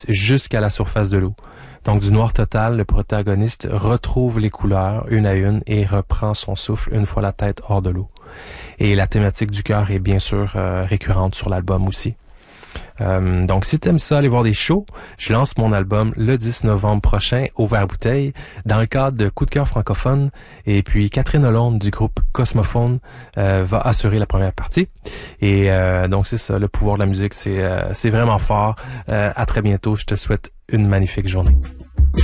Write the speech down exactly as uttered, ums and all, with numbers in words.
jusqu'à la surface de l'eau. Donc, du noir total, le protagoniste retrouve les couleurs une à une et reprend son souffle une fois la tête hors de l'eau. Et la thématique du cœur est bien sûr euh, récurrente sur l'album aussi. Euh, donc, si t'aimes ça, aller voir des shows, je lance mon album le dix novembre prochain au Vert-Bouteille dans le cadre de Coup de cœur francophone. Et puis, Catherine Hollande du groupe Cosmophone euh, va assurer la première partie. Et euh, donc, c'est ça, le pouvoir de la musique, c'est, euh, c'est vraiment fort. Euh, à très bientôt. Je te souhaite une magnifique journée.